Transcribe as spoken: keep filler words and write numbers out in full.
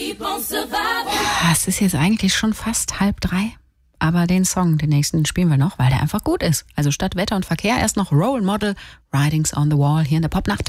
Ja, es ist jetzt eigentlich schon fast halb drei. Aber den Song, den nächsten, den spielen wir noch, weil der einfach gut ist. Also statt Wetter und Verkehr erst noch Role Model, Writings on the Wall hier in der Popnacht.